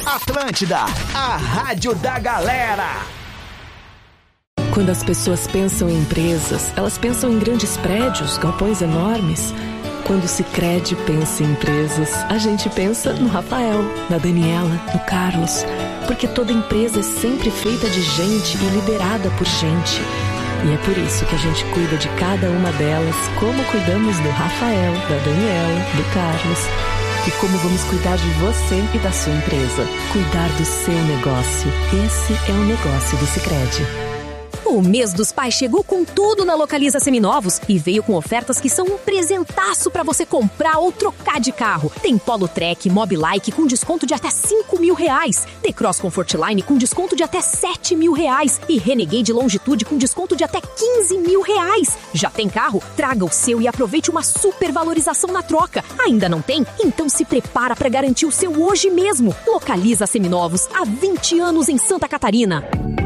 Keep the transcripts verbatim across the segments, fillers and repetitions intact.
Atlântida, a rádio da galera. Quando as pessoas pensam em empresas, elas pensam em grandes prédios, galpões enormes. Quando o Sicredi pensa em empresas, a gente pensa no Rafael, na Daniela, no Carlos. Porque toda empresa é sempre feita de gente e liderada por gente. E é por isso que a gente cuida de cada uma delas, como cuidamos do Rafael, da Daniela, do Carlos. E como vamos cuidar de você e da sua empresa. Cuidar do seu negócio. Esse é o negócio do Sicredi. O mês dos pais chegou com tudo na Localiza Seminovos e veio com ofertas que são um presentaço pra você comprar ou trocar de carro. Tem Polo Trek, Mobilike com desconto de até cinco mil reais. T-Cross Comfortline com desconto de até sete mil reais. E Renegade Longitude com desconto de até quinze mil reais. Já tem carro? Traga o seu e aproveite uma super valorização na troca. Ainda não tem? Então se prepara pra garantir o seu hoje mesmo. Localiza Seminovos, há vinte anos em Santa Catarina.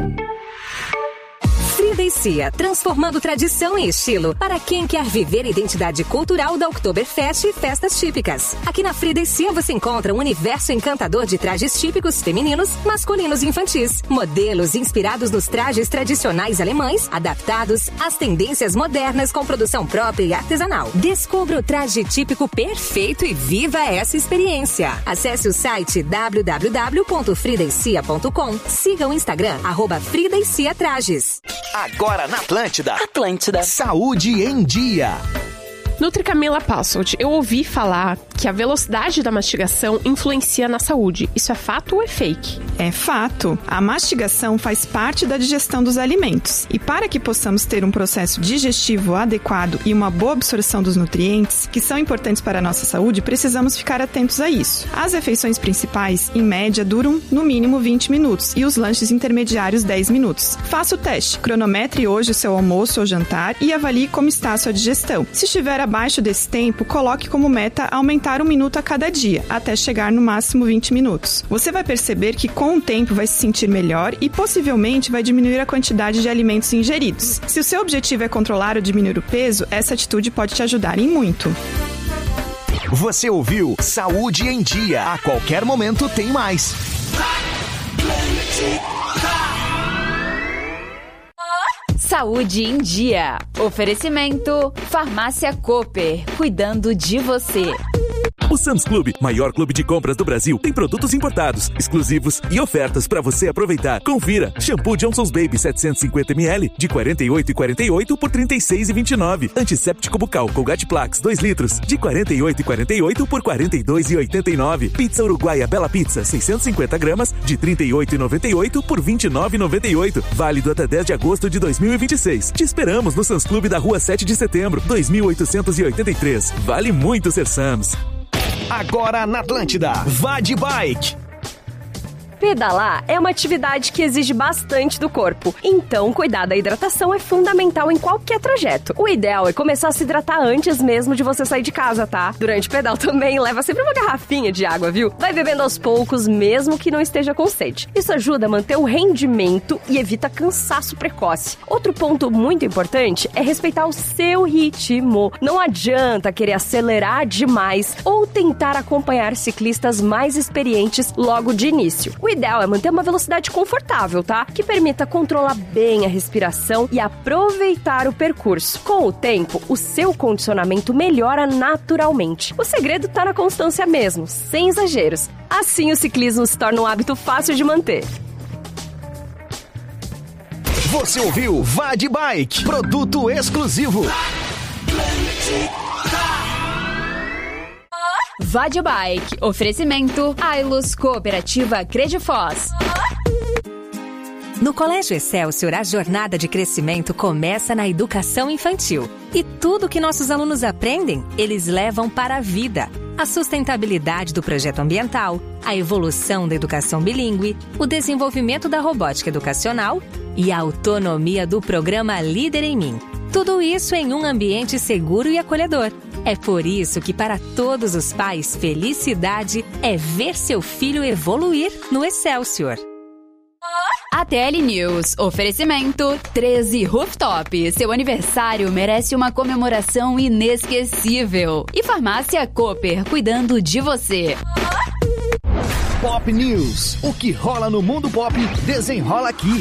Frida e Cia, transformando tradição em estilo para quem quer viver a identidade cultural da Oktoberfest e festas típicas. Aqui na Frida e Cia você encontra um universo encantador de trajes típicos femininos, masculinos e infantis. Modelos inspirados nos trajes tradicionais alemães, adaptados às tendências modernas com produção própria e artesanal. Descubra o traje típico perfeito e viva essa experiência. Acesse o site w w w ponto frida e cia ponto com. Siga o Instagram, arroba Frida e Cia Trajes. Agora na Atlântida. Atlântida. Saúde em dia. Nutricamila Passolt, eu ouvi falar que a velocidade da mastigação influencia na saúde. Isso é fato ou é fake? É fato. A mastigação faz parte da digestão dos alimentos. E para que possamos ter um processo digestivo adequado e uma boa absorção dos nutrientes, que são importantes para a nossa saúde, precisamos ficar atentos a isso. As refeições principais, em média, duram no mínimo vinte minutos e os lanches intermediários dez minutos. Faça o teste. Cronometre hoje o seu almoço ou jantar e avalie como está a sua digestão. Se estiver abaixo desse tempo, coloque como meta aumentar um minuto a cada dia, até chegar no máximo vinte minutos. Você vai perceber que com o tempo vai se sentir melhor e possivelmente vai diminuir a quantidade de alimentos ingeridos. Se o seu objetivo é controlar ou diminuir o peso, essa atitude pode te ajudar em muito. Você ouviu Saúde em Dia. A qualquer momento tem mais. Saúde em Dia. Oferecimento Farmácia Cooper, cuidando de você. O Sam's Club, maior clube de compras do Brasil, tem produtos importados, exclusivos e ofertas para você aproveitar. Confira. Shampoo Johnson's Baby setecentos e cinquenta mililitros de quarenta e oito reais e quarenta e oito centavos por trinta e seis reais e vinte e nove centavos. Antisséptico bucal Colgate Plax dois litros de quarenta e oito reais e quarenta e oito centavos por quarenta e dois reais e oitenta e nove centavos. Pizza Uruguaia Bela Pizza seiscentos e cinquenta gramas de trinta e oito reais e noventa e oito centavos por vinte e nove reais e noventa e oito centavos. Válido até dez de agosto de dois mil e vinte e seis. Te esperamos no Sam's Club da Rua sete de setembro, dois mil oitocentos e oitenta e três. Vale muito ser Sam's. Agora na Atlântida, vá de bike. Pedalar é uma atividade que exige bastante do corpo, então cuidar da hidratação é fundamental em qualquer trajeto. O ideal é começar a se hidratar antes mesmo de você sair de casa, tá? Durante o pedal também, leva sempre uma garrafinha de água, viu? Vai bebendo aos poucos, mesmo que não esteja com sede. Isso ajuda a manter o rendimento e evita cansaço precoce. Outro ponto muito importante é respeitar o seu ritmo. Não adianta querer acelerar demais ou tentar acompanhar ciclistas mais experientes logo de início. O ideal é manter uma velocidade confortável, tá? Que permita controlar bem a respiração e aproveitar o percurso. Com o tempo, o seu condicionamento melhora naturalmente. O segredo tá na constância mesmo, sem exageros. Assim, o ciclismo se torna um hábito fácil de manter. Você ouviu Vá de Bike, produto exclusivo. Vá de Bike. Oferecimento Ailus Cooperativa Credifós. No Colégio Excelsior, a jornada de crescimento começa na educação infantil. E tudo que nossos alunos aprendem, eles levam para a vida. A sustentabilidade do projeto ambiental, a evolução da educação bilíngue, o desenvolvimento da robótica educacional e a autonomia do programa Líder em Mim. Tudo isso em um ambiente seguro e acolhedor. É por isso que, para todos os pais, felicidade é ver seu filho evoluir no Excelsior. A T L News. Oferecimento treze Rooftop. Seu aniversário merece uma comemoração inesquecível. E Farmácia Cooper, cuidando de você. Pop Pop News. O que rola no mundo pop, desenrola aqui.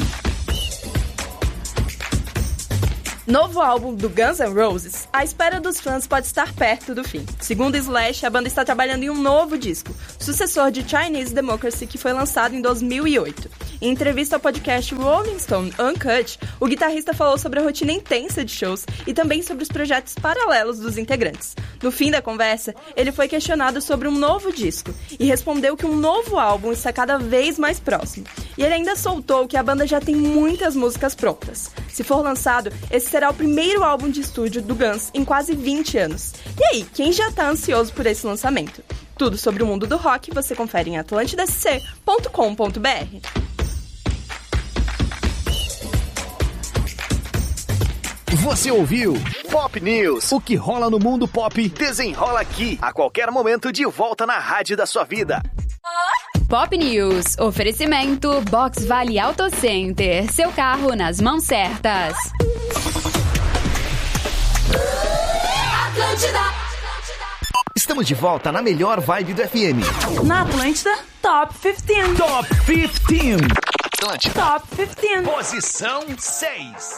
Novo álbum do Guns N' Roses, a espera dos fãs pode estar perto do fim. Segundo Slash, a banda está trabalhando em um novo disco, sucessor de Chinese Democracy, que foi lançado em dois mil e oito. Em entrevista ao podcast Rolling Stone Uncut, o guitarrista falou sobre a rotina intensa de shows e também sobre os projetos paralelos dos integrantes. No fim da conversa, ele foi questionado sobre um novo disco e respondeu que um novo álbum está cada vez mais próximo. E ele ainda soltou que a banda já tem muitas músicas prontas. Se for lançado, esse será o primeiro álbum de estúdio do Guns em quase vinte anos. E aí, quem já tá ansioso por esse lançamento? Tudo sobre o mundo do rock você confere em atlântida s c ponto com ponto b r. Você ouviu Pop News. O que rola no mundo pop, desenrola aqui. A qualquer momento, de volta na rádio da sua vida. Pop News. Oferecimento Box Vale Auto Center. Seu carro nas mãos certas. Atlântida. Estamos de volta na melhor vibe do F M. Na Atlântida, Top quinze. Top quinze. Atlântida. Top quinze. Posição seis.